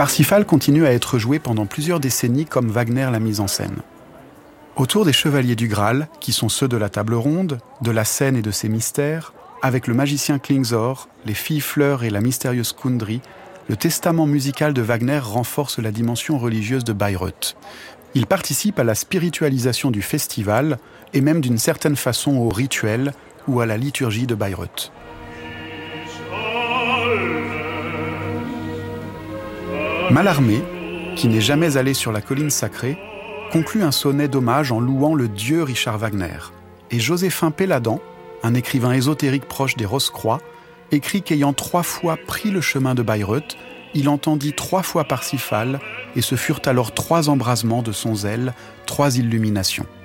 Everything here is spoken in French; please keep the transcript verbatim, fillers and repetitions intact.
Parsifal continue à être joué pendant plusieurs décennies comme Wagner l'a mise en scène. Autour des chevaliers du Graal, qui sont ceux de la table ronde, de la scène et de ses mystères, avec le magicien Klingzor, les filles fleurs et la mystérieuse Kundry, le testament musical de Wagner renforce la dimension religieuse de Bayreuth. Il participe à la spiritualisation du festival et même d'une certaine façon au rituel ou à la liturgie de Bayreuth. Mallarmé, qui n'est jamais allé sur la colline sacrée, conclut un sonnet d'hommage en louant le dieu Richard Wagner. Et Joséphin Péladan, un écrivain ésotérique proche des Rose-Croix, écrit qu'ayant trois fois pris le chemin de Bayreuth, il entendit trois fois Parsifal, et ce furent alors trois embrasements de son zèle, trois illuminations.